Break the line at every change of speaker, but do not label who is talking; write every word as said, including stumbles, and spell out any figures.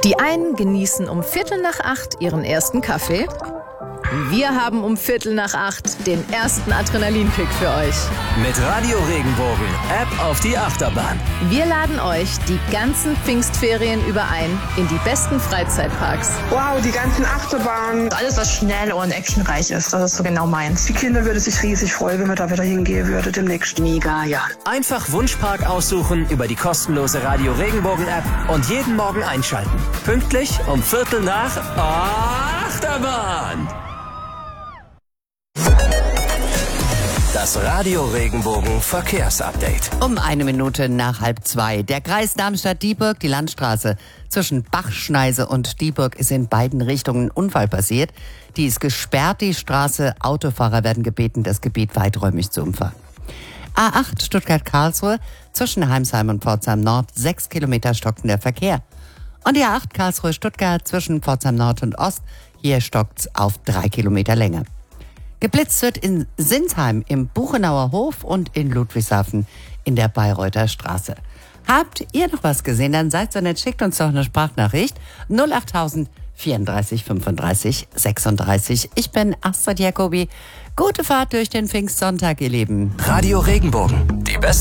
Die einen genießen um Viertel nach acht ihren ersten Kaffee. Wir haben um Viertel nach acht den ersten Adrenalinkick für euch.
Mit Radio Regenbogen, App auf die Achterbahn.
Wir laden euch die ganzen Pfingstferien über ein in die besten Freizeitparks.
Wow, die ganzen Achterbahnen.
Alles, was schnell und actionreich ist, das ist so genau meins.
Die Kinder würden sich riesig freuen, wenn wir da wieder hingehen würden demnächst.
Mega, ja.
Einfach Wunschpark aussuchen über die kostenlose Radio Regenbogen App und jeden Morgen einschalten. Pünktlich um Viertel nach Achterbahn. Das Radio Regenbogen Verkehrsupdate.
Um eine Minute nach halb zwei. Der Kreis Darmstadt-Dieburg, die Landstraße zwischen Bachschneise und Dieburg ist in beiden Richtungen ein Unfall passiert. Die ist gesperrt, die Straße. Autofahrer werden gebeten, das Gebiet weiträumig zu umfahren. A acht Stuttgart-Karlsruhe zwischen Heimsheim und Pforzheim Nord, sechs Kilometer stockender Verkehr. Und die A acht Karlsruhe-Stuttgart zwischen Pforzheim Nord und Ost, hier stockt's auf drei Kilometer Länge. Geblitzt wird in Sinsheim im Buchenauer Hof und in Ludwigshafen in der Bayreuther Straße. Habt ihr noch was gesehen? Dann seid so nett, schickt uns doch eine Sprachnachricht. null achttausend vierunddreißig fünfunddreißig sechsunddreißig. Ich bin Astrid Jacobi. Gute Fahrt durch den Pfingstsonntag, ihr Lieben.
Radio Regenbogen.